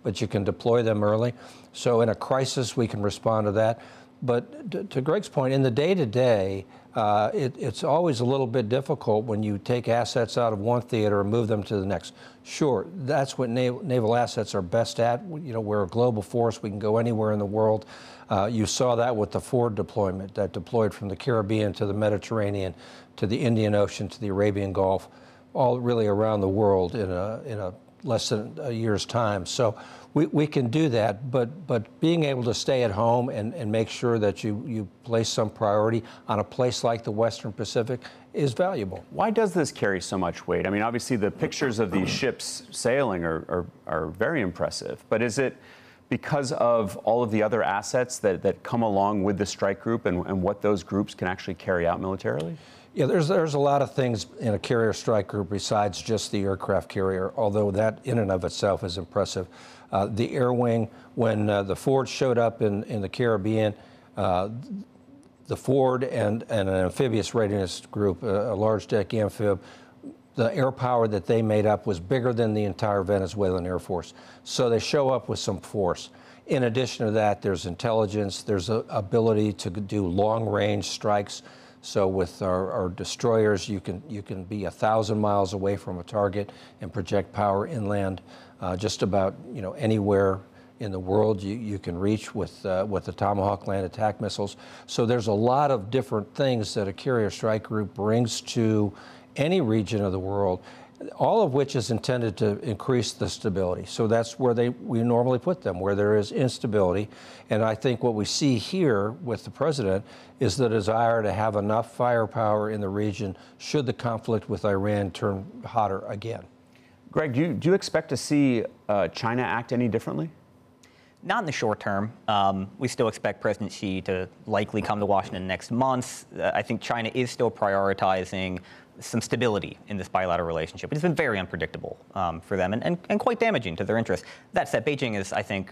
but you can deploy them early. So in a crisis, we can respond to that. But to Greg's point, in the day-to-day, it's always a little bit difficult when you take assets out of one theater and move them to the next. Sure, that's what naval assets are best at. You know, we're a global force. We can go anywhere in the world. You saw that with the Ford deployment that deployed from the Caribbean to the Mediterranean, to the Indian Ocean, to the Arabian Gulf, all really around the world in a less than a year's time. So we can do that, but being able to stay at home and make sure that you place some priority on a place like the Western Pacific is valuable. Why does this carry so much weight? I mean, obviously the pictures of these ships sailing are very impressive, but is it because of all of the other assets that come along with the strike group and what those groups can actually carry out militarily? Yeah, there's a lot of things in a carrier strike group besides just the aircraft carrier, although that in and of itself is impressive. The air wing, when the Ford showed up in the Caribbean, the Ford and an amphibious readiness group, a large deck amphib, the air power that they made up was bigger than the entire Venezuelan Air Force. So they show up with some force. In addition to that, there's intelligence, there's a ability to do long-range strikes. So with our destroyers, you can be 1,000 miles away from a target and project power inland. Just about anywhere in the world you can reach with the Tomahawk land attack missiles. So there's a lot of different things that a carrier strike group brings to any region of the world, all of which is intended to increase the stability. So that's where we normally put them, where there is instability. And I think what we see here with the president is the desire to have enough firepower in the region should the conflict with Iran turn hotter again. Greg, do you expect to see China act any differently? Not in the short term. We still expect President Xi to likely come to Washington next month. I think China is still prioritizing some stability in this bilateral relationship. It's been very unpredictable for them and quite damaging to their interests. That said, Beijing is, I think,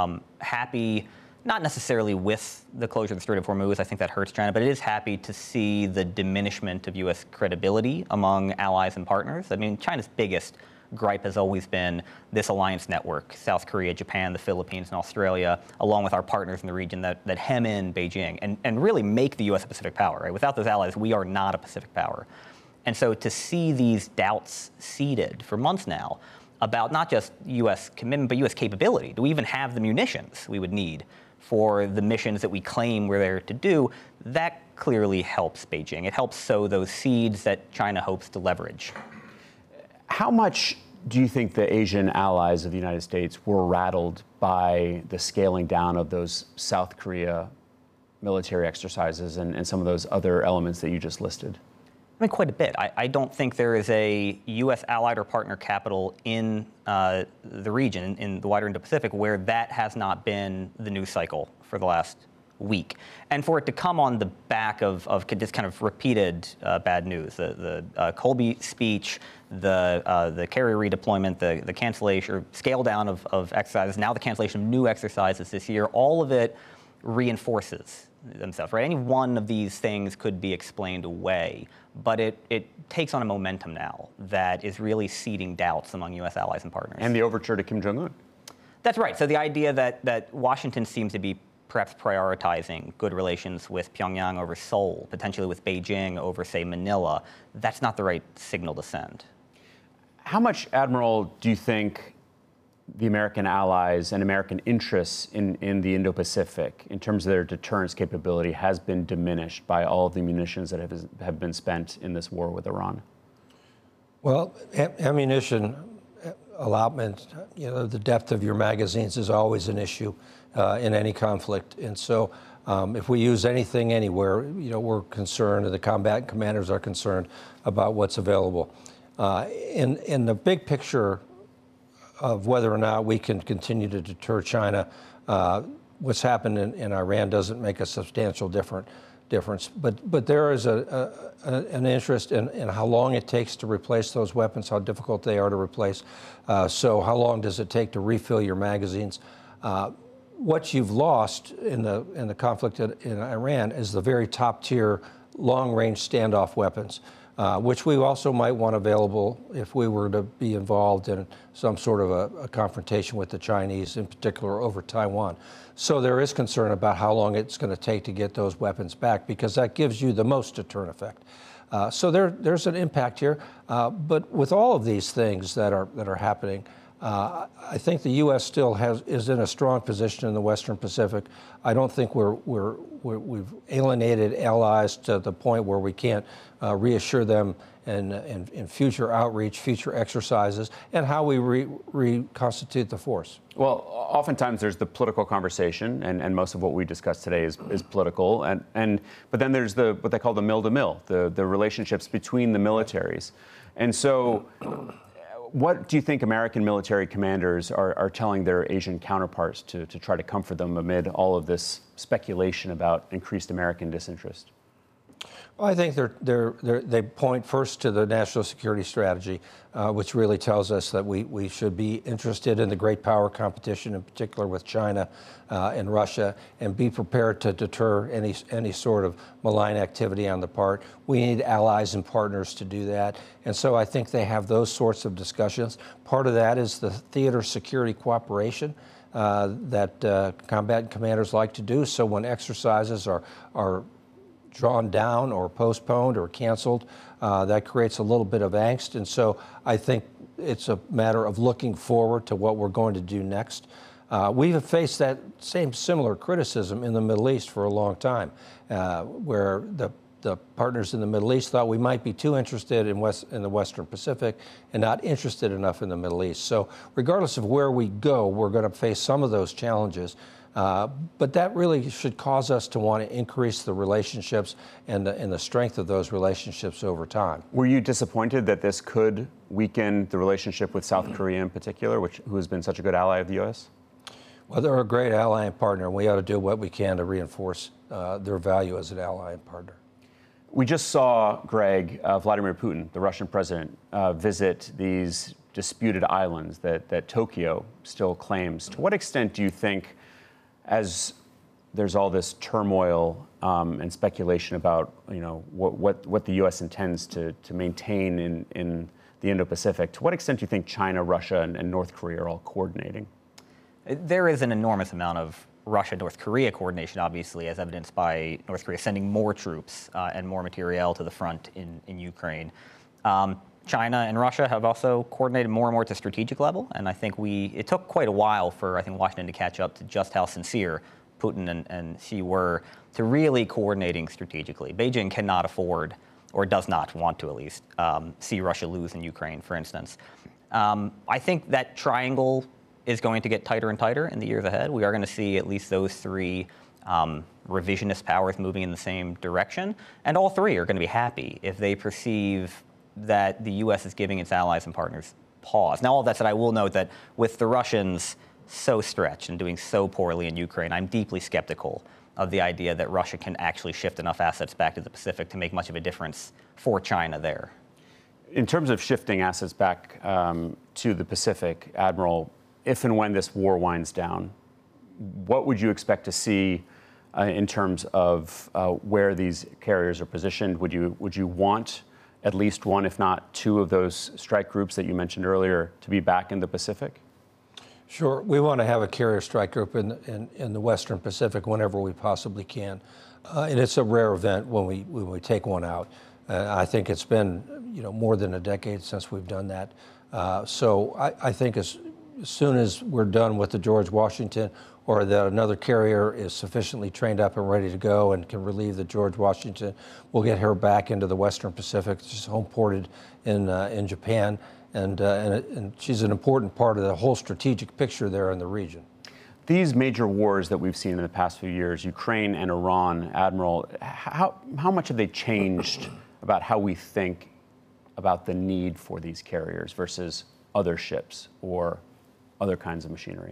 happy, not necessarily with the closure of the Strait of Hormuz. I think that hurts China, but it is happy to see the diminishment of U.S. credibility among allies and partners. I mean, China's biggest gripe has always been this alliance network, South Korea, Japan, the Philippines, and Australia, along with our partners in the region that hem in Beijing and really make the U.S. a Pacific power. Right? Without those allies, we are not a Pacific power. And so to see these doubts seeded for months now about not just U.S. commitment, but U.S. capability, do we even have the munitions we would need for the missions that we claim we're there to do, that clearly helps Beijing. It helps sow those seeds that China hopes to leverage. How much do you think the Asian allies of the United States were rattled by the scaling down of those South Korea military exercises and some of those other elements that you just listed? I mean, quite a bit. I don't think there is a U.S. allied or partner capital in the region, in the wider Indo-Pacific, where that has not been the news cycle for the last week. And for it to come on the back of this kind of repeated bad news, the Colby speech, the carrier redeployment, the cancellation or scale down of exercises, now the cancellation of new exercises this year, all of it reinforces themselves, right? Any one of these things could be explained away, but it takes on a momentum now that is really seeding doubts among U.S. allies and partners. And the overture to Kim Jong-un. That's right. So the idea that Washington seems to be perhaps prioritizing good relations with Pyongyang over Seoul, potentially with Beijing over, say, Manila, that's not the right signal to send. How much, Admiral, do you think the American allies and American interests in the Indo-Pacific, in terms of their deterrence capability, has been diminished by all of the munitions that have been spent in this war with Iran? Well, ammunition allotment, the depth of your magazines is always an issue in any conflict. And so if we use anything anywhere, we're concerned, and the combatant commanders are concerned about what's available. In the big picture of whether or not we can continue to deter China, what's happened in Iran doesn't make a substantial difference. But there is an interest in how long it takes to replace those weapons, how difficult they are to replace. So how long does it take to refill your magazines? What you've lost in the conflict in Iran is the very top tier long-range standoff weapons. which we also might want available if we were to be involved in some sort of a confrontation with the Chinese, in particular over Taiwan. So there is concern about how long it's going to take to get those weapons back, because that gives you the most deterrent effect. So there's an impact here. But with all of these things that are happening, I think the U.S. still is in a strong position in the Western Pacific. I don't think we've alienated allies to the point where we can't reassure them in future outreach, future exercises, and how we reconstitute the force. Well, oftentimes there's the political conversation, and most of what we discussed today is political, but then there's what they call the mill-to-mill, the relationships between the militaries. And so what do you think American military commanders are telling their Asian counterparts to try to comfort them amid all of this speculation about increased American disinterest? Well, I think they point first to the national security strategy, which really tells us that we should be interested in the great power competition, in particular with China and Russia, and be prepared to deter any sort of malign activity on the part. We need allies and partners to do that. And so I think they have those sorts of discussions. Part of that is the theater security cooperation that combatant commanders like to do. So when exercises are drawn down or postponed or canceled, that creates a little bit of angst. And so I think it's a matter of looking forward to what we're going to do next. We have faced that similar criticism in the Middle East for a long time, where the partners in the Middle East thought we might be too interested in the Western Pacific and not interested enough in the Middle East. So regardless of where we go, we're going to face some of those challenges. But that really should cause us to want to increase the relationships and the strength of those relationships over time. Were you disappointed that this could weaken the relationship with South Korea in particular, who has been such a good ally of the U.S.? Well, they're a great ally and partner, and we ought to do what we can to reinforce their value as an ally and partner. We just saw, Greg, Vladimir Putin, the Russian president, visit these disputed islands that Tokyo still claims. To what extent do you think, as there's all this turmoil and speculation about what the U.S. intends to maintain in the Indo-Pacific, to what extent do you think China, Russia, and North Korea are all coordinating? There is an enormous amount of Russia-North Korea coordination, obviously, as evidenced by North Korea sending more troops and more materiel to the front in Ukraine. China and Russia have also coordinated more and more at the strategic level, and I think it took quite a while for Washington to catch up to just how sincere Putin and Xi were to really coordinating strategically. Beijing cannot afford, or does not want to at least, see Russia lose in Ukraine, for instance. I think that triangle is going to get tighter and tighter in the years ahead. We are going to see at least those three revisionist powers moving in the same direction, and all three are going to be happy if they perceive that the U.S. is giving its allies and partners pause. Now, all that said, I will note that with the Russians so stretched and doing so poorly in Ukraine, I'm deeply skeptical of the idea that Russia can actually shift enough assets back to the Pacific to make much of a difference for China there. In terms of shifting assets back to the Pacific, Admiral, if and when this war winds down, what would you expect to see in terms of where these carriers are positioned? Would you want at least one, if not two, of those strike groups that you mentioned earlier to be back in the Pacific? Sure. We want to have a carrier strike group in the Western Pacific whenever we possibly can. And it's a rare event when we take one out. I think it's been more than a decade since we've done that. So I think as soon as we're done with the George Washington, or that another carrier is sufficiently trained up and ready to go and can relieve the George Washington, we'll get her back into the Western Pacific. She's home ported in Japan, and she's an important part of the whole strategic picture there in the region. These major wars that we've seen in the past few years, Ukraine and Iran, Admiral, how much have they changed about how we think about the need for these carriers versus other ships or other kinds of machinery?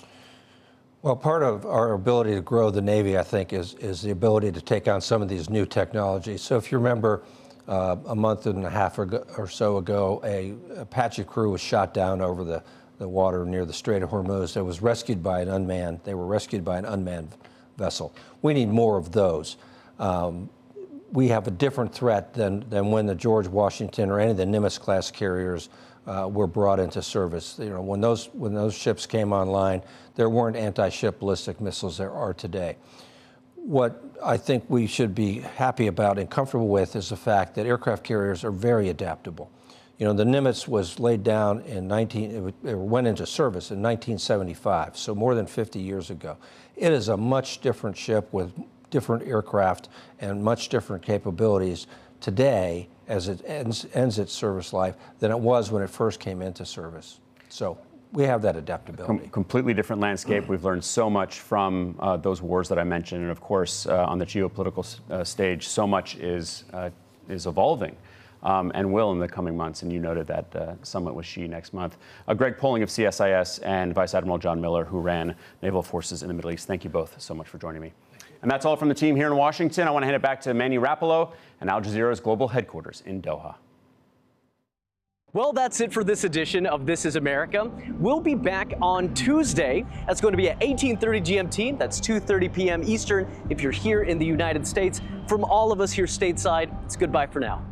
Well, part of our ability to grow the Navy, I think, is the ability to take on some of these new technologies. So if you remember, a month and a half or so ago, a Apache crew was shot down over the water near the Strait of Hormuz. They were rescued by an unmanned vessel. We need more of those. we have a different threat than when the George Washington or any of the Nimitz-class carriers were brought into service. You know, when those ships came online, there weren't anti-ship ballistic missiles there are today. What I think we should be happy about and comfortable with is the fact that aircraft carriers are very adaptable. You know, the Nimitz was laid down in it went into service in 1975, so more than 50 years ago. It is a much different ship with different aircraft and much different capabilities today as it ends its service life than it was when it first came into service. So we have that adaptability. Completely different landscape. We've learned so much from those wars that I mentioned, and of course, on the geopolitical stage, so much is evolving. And will in the coming months, and you noted that summit with Xi next month. Greg Poling of CSIS and Vice Admiral John Miller, who ran naval forces in the Middle East. Thank you both so much for joining me. And that's all from the team here in Washington. I want to hand it back to Manny Rapolo and Al Jazeera's global headquarters in Doha. Well, that's it for this edition of This is America. We'll be back on Tuesday. That's going to be at 18:30 GMT. That's 2:30 p.m. Eastern if you're here in the United States. From all of us here stateside, it's goodbye for now.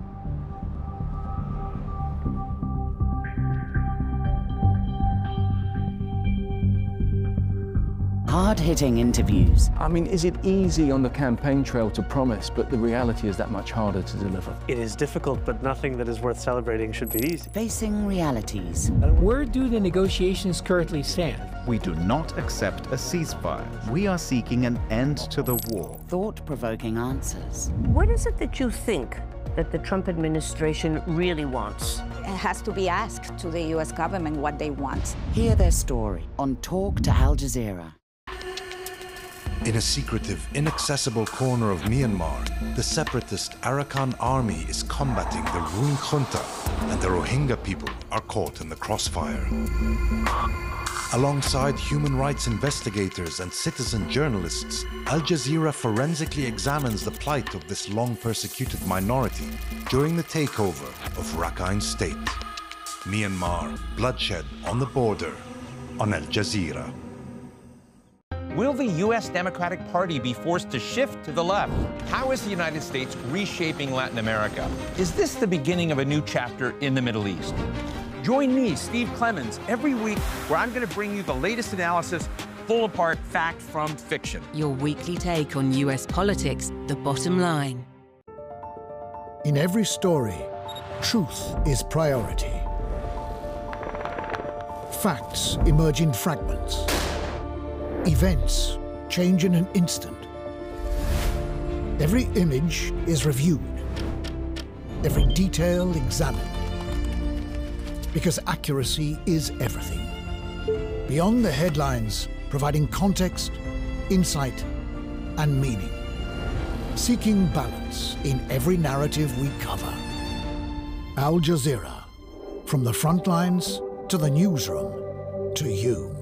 Hard-hitting interviews. I mean, is it easy on the campaign trail to promise, but the reality is that much harder to deliver? It is difficult, but nothing that is worth celebrating should be easy. Facing realities. Where do the negotiations currently stand? We do not accept a ceasefire. We are seeking an end to the war. Thought-provoking answers. What is it that you think that the Trump administration really wants? It has to be asked to the U.S. government what they want. Hear their story on Talk to Al Jazeera. In a secretive, inaccessible corner of Myanmar, the separatist Arakan army is combating the Rohingya junta, and the Rohingya people are caught in the crossfire. Alongside human rights investigators and citizen journalists, Al Jazeera forensically examines the plight of this long-persecuted minority during the takeover of Rakhine State. Myanmar, bloodshed on the border, on Al Jazeera. Will the U.S. Democratic Party be forced to shift to the left? How is the United States reshaping Latin America? Is this the beginning of a new chapter in the Middle East? Join me, Steve Clemons, every week where I'm going to bring you the latest analysis, pull apart fact from fiction. Your weekly take on U.S. politics, The Bottom Line. In every story, truth is priority. Facts emerge in fragments. Events change in an instant. Every image is reviewed. Every detail examined. Because accuracy is everything. Beyond the headlines, providing context, insight, and meaning. Seeking balance in every narrative we cover. Al Jazeera. From the front lines to the newsroom to you.